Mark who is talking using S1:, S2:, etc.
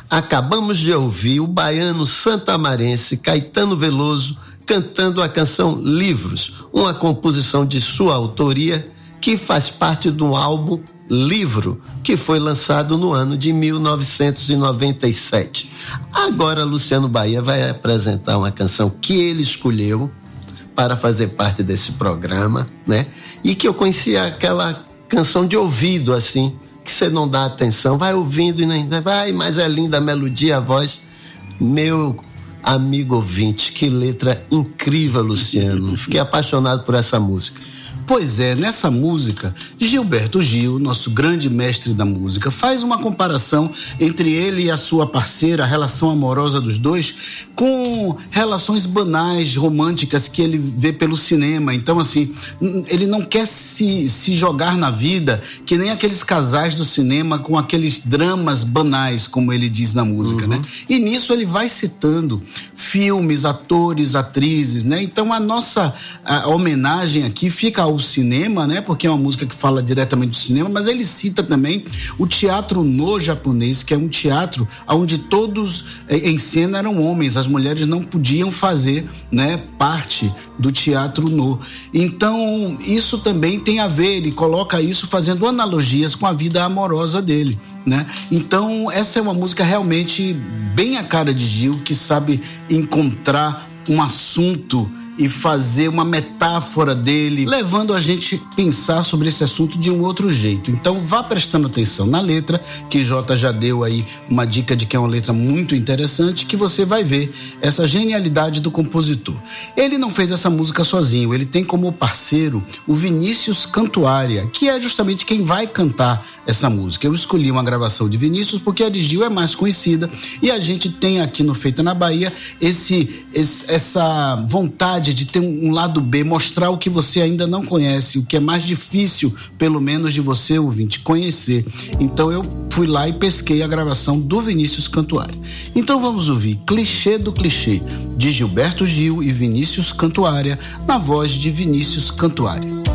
S1: Acabamos de ouvir o baiano santamarense Caetano Veloso cantando a canção Livros, uma composição de sua autoria que faz parte do álbum Livro, que foi lançado no ano de 1997. Agora Luciano Bahia vai apresentar uma canção que ele escolheu para fazer parte desse programa, né? E que eu conhecia aquela canção de ouvido, assim, que você não dá atenção, vai ouvindo e nem vai, mas é linda a melodia, a voz. Meu amigo ouvinte, que letra incrível, Luciano. Fiquei apaixonado por essa música.
S2: Pois é, nessa música, Gilberto Gil, nosso grande mestre da música, faz uma comparação entre ele e a sua parceira, a relação amorosa dos dois, com relações banais, românticas que ele vê pelo cinema. Então, assim, ele não quer se jogar na vida que nem aqueles casais do cinema com aqueles dramas banais, como ele diz na música, né? E nisso ele vai citando filmes, atores, atrizes, né? Então, a nossa homenagem aqui fica ao cinema, né? Porque é uma música que fala diretamente do cinema, mas ele cita também o teatro no japonês, que é um teatro onde todos em cena eram homens, as mulheres não podiam fazer, né, parte do teatro no. Então, isso também tem a ver, ele coloca isso fazendo analogias com a vida amorosa dele, né? Então, essa é uma música realmente bem a cara de Gil, que sabe encontrar um assunto e fazer uma metáfora dele, levando a gente a pensar sobre esse assunto de um outro jeito. Então vá prestando atenção na letra, que Jota já deu aí uma dica de que é uma letra muito interessante, que você vai ver essa genialidade do compositor. Ele não fez essa música sozinho, ele tem como parceiro o Vinícius Cantuária, que é justamente quem vai cantar essa música. Eu escolhi uma gravação de Vinícius porque a de Gil é mais conhecida e a gente tem aqui no Feita na Bahia essa vontade de ter um lado B, mostrar o que você ainda não conhece, o que é mais difícil, pelo menos, de você, ouvinte, conhecer. Então eu fui lá e pesquei a gravação do Vinícius Cantuária. Então vamos ouvir Clichê do Clichê, de Gilberto Gil e Vinícius Cantuária, na voz de Vinícius Cantuária.